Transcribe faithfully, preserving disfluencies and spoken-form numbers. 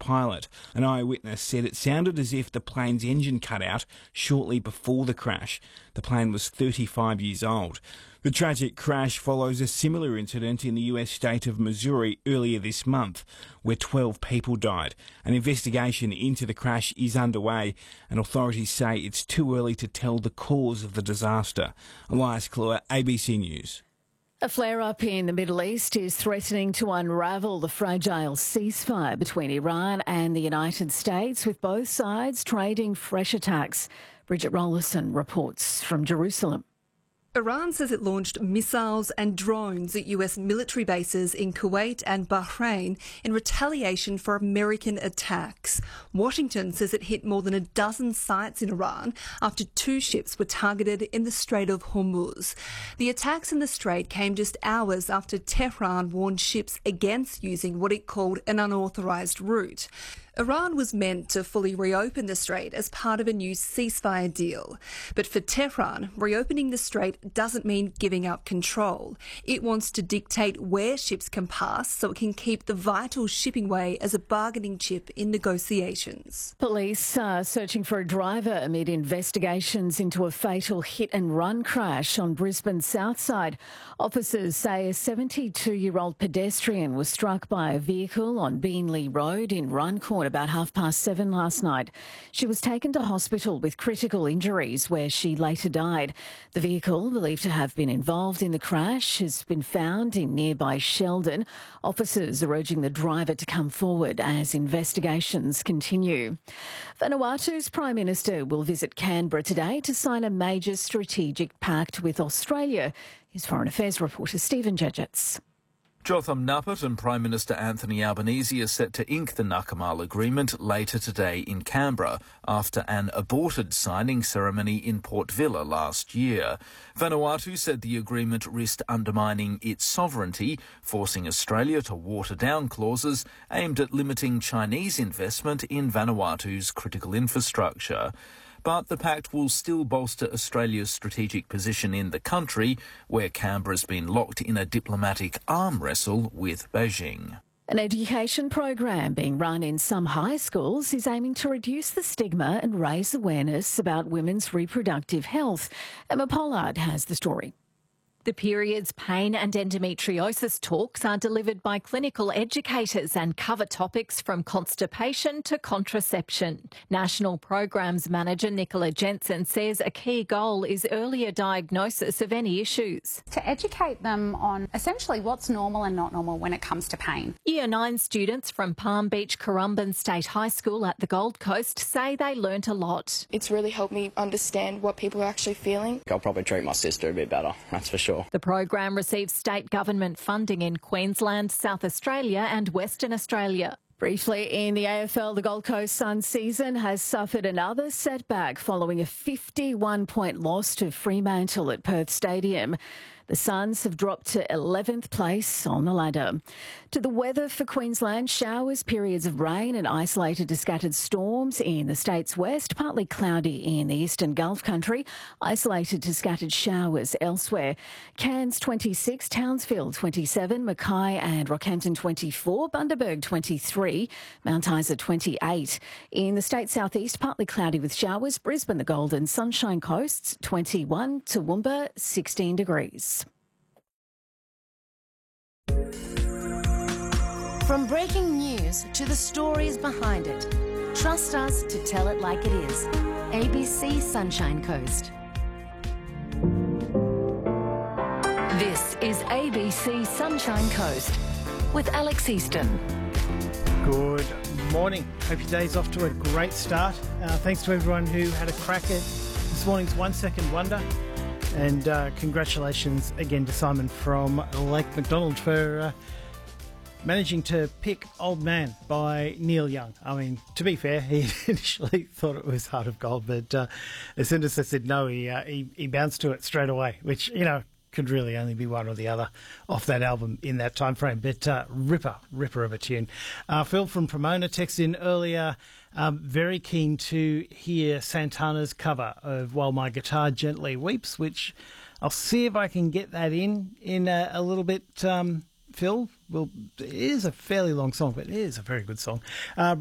pilot. An eyewitness said it sounded as if the plane's engine cut out shortly before the crash. The plane was thirty-five years old. The tragic crash follows a similar incident in the U S state of Missouri earlier this month, where twelve people died. An investigation into the crash is underway, and authorities say it's too early to tell the cause of the disaster. Elias Kluwer, A B C News. A flare-up in the Middle East is threatening to unravel the fragile ceasefire between Iran and the United States, with both sides trading fresh attacks. Bridget Rollerson reports from Jerusalem. Iran says it launched missiles and drones at U S military bases in Kuwait and Bahrain in retaliation for American attacks. Washington says it hit more than a dozen sites in Iran after two ships were targeted in the Strait of Hormuz. The attacks in the strait came just hours after Tehran warned ships against using what it called an unauthorised route. Iran was meant to fully reopen the strait as part of a new ceasefire deal. But for Tehran, reopening the strait doesn't mean giving up control. It wants to dictate where ships can pass so it can keep the vital shipping way as a bargaining chip in negotiations. Police are searching for a driver amid investigations into a fatal hit-and-run crash on Brisbane's south side. Officers say a seventy-two-year-old pedestrian was struck by a vehicle on Beanley Road in Runcorn about half past seven last night. She was taken to hospital with critical injuries, where she later died. The vehicle, believed to have been involved in the crash, has been found in nearby Sheldon. Officers are urging the driver to come forward as investigations continue. Vanuatu's Prime Minister will visit Canberra today to sign a major strategic pact with Australia. His Foreign Affairs reporter Stephen Judgetts. Jotham Nappert and Prime Minister Anthony Albanese are set to ink the Nakamal Agreement later today in Canberra after an aborted signing ceremony in Port Vila last year. Vanuatu said the agreement risked undermining its sovereignty, forcing Australia to water down clauses aimed at limiting Chinese investment in Vanuatu's critical infrastructure. But the pact will still bolster Australia's strategic position in the country, where Canberra's been locked in a diplomatic arm wrestle with Beijing. An education program being run in some high schools is aiming to reduce the stigma and raise awareness about women's reproductive health. Emma Pollard has the story. The periods, pain and endometriosis talks are delivered by clinical educators and cover topics from constipation to contraception. National Programs Manager Nicola Jensen says a key goal is earlier diagnosis of any issues. To educate them on essentially what's normal and not normal when it comes to pain. Year nine students from Palm Beach Currumbin State High School at the Gold Coast say they learnt a lot. It's really helped me understand what people are actually feeling. I'll probably treat my sister a bit better, that's for sure. The program receives state government funding in Queensland, South Australia and Western Australia. Briefly, in the A F L, the Gold Coast Suns season has suffered another setback following a fifty-one point loss to Fremantle at Perth Stadium. The Suns have dropped to eleventh place on the ladder. To the weather for Queensland, showers, periods of rain and isolated to scattered storms in the state's west, partly cloudy in the eastern Gulf country, isolated to scattered showers elsewhere. Cairns twenty-six, Townsville twenty-seven, Mackay and Rockhampton twenty-four, Bundaberg twenty-three, Mount Isa twenty-eight. In the state's southeast, partly cloudy with showers, Brisbane, the Golden Sunshine Coasts twenty-one, Toowoomba sixteen degrees. From breaking news to the stories behind it, trust us to tell it like it is. A B C Sunshine Coast. This is A B C Sunshine Coast with Alex Easton. Good morning. Hope your day's off to a great start. Uh, thanks to everyone who had a crack at this morning's One Second Wonder. And uh, congratulations again to Simon from Lake Macdonald for uh, managing to pick Old Man by Neil Young. I mean, to be fair, he initially thought it was Heart of Gold, but uh, as soon as I said no, he, uh, he he bounced to it straight away, which, you know, could really only be one or the other off that album in that time frame. But uh, ripper, ripper of a tune. Uh, Phil from Pomona texted in earlier, um, very keen to hear Santana's cover of While My Guitar Gently Weeps, which I'll see if I can get that in in a, a little bit, um, Phil. Well, it is a fairly long song, but it is a very good song. Uh,